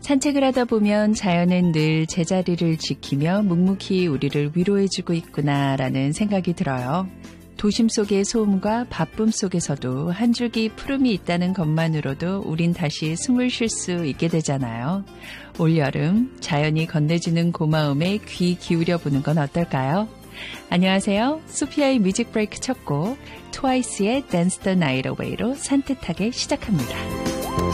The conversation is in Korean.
산책을 하다 보면 자연은 늘 제자리를 지키며 묵묵히 우리를 위로해주고 있구나라는 생각이 들어요. 도심 속의 소음과 바쁨 속에서도 한 줄기 푸름이 있다는 것만으로도 우린 다시 숨을 쉴 수 있게 되잖아요. 올여름 자연이 건네주는 고마움에 귀 기울여보는 건 어떨까요? 안녕하세요. 소피아의 뮤직 브레이크 첫 곡 트와이스의 Dance the Night Away로 산뜻하게 시작합니다.